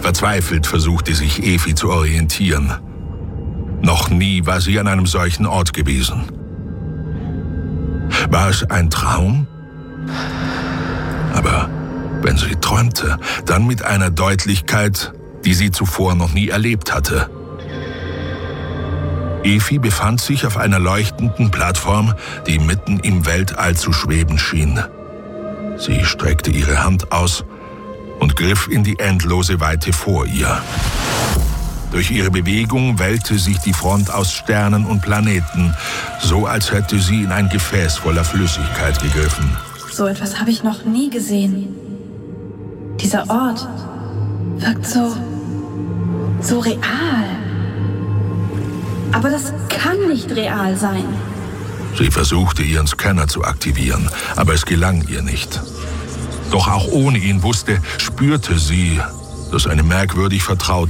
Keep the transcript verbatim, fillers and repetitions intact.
Verzweifelt versuchte sich Efi zu orientieren. Noch nie war sie an einem solchen Ort gewesen. War es ein Traum? Aber wenn sie träumte, dann mit einer Deutlichkeit, die sie zuvor noch nie erlebt hatte. Efi befand sich auf einer leuchtenden Plattform, die mitten im Weltall zu schweben schien. Sie streckte ihre Hand aus und griff in die endlose Weite vor ihr. Durch ihre Bewegung wellte sich die Front aus Sternen und Planeten, so als hätte sie in ein Gefäß voller Flüssigkeit gegriffen. So etwas habe ich noch nie gesehen. Dieser Ort wirkt so, so real. Aber das kann nicht real sein. Sie versuchte, ihren Scanner zu aktivieren, aber es gelang ihr nicht. Doch auch ohne ihn wusste, spürte sie, dass eine merkwürdig vertraute